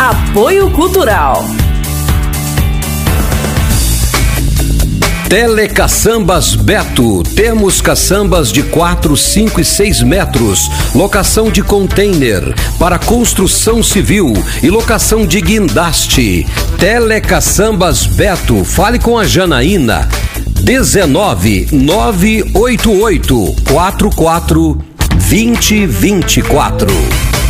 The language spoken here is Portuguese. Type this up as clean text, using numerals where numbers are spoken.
Apoio Cultural. Telecaçambas Beto. Temos caçambas de 4, 5 e 6 metros. Locação de container para construção civil e locação de guindaste. Telecaçambas Beto. Fale com a Janaína. 19 988 44 2024.